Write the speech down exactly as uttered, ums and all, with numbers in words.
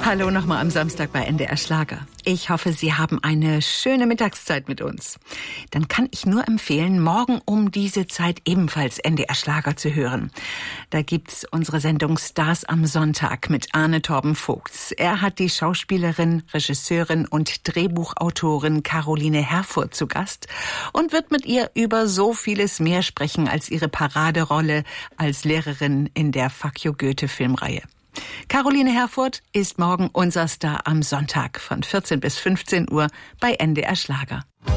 Hallo nochmal am Samstag bei N D R Schlager. Ich hoffe, Sie haben eine schöne Mittagszeit mit uns. Dann kann ich nur empfehlen, morgen um diese Zeit ebenfalls N D R Schlager zu hören. Da gibt's unsere Sendung Stars am Sonntag mit Arne Torben Vogts. Er hat die Schauspielerin, Regisseurin und Drehbuchautorin Caroline Herfurth zu Gast und wird mit ihr über so vieles mehr sprechen als ihre Paraderolle als Lehrerin in der Fuck You Goethe Filmreihe. Caroline Herfurth ist morgen unser Star am Sonntag von vierzehn bis fünfzehn Uhr bei N D R Schlager.